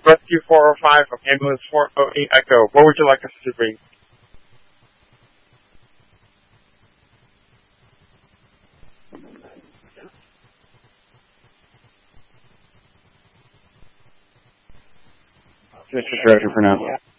Rescue 405 of Ambulance 408 Echo. What would you like us to bring? District Director for now.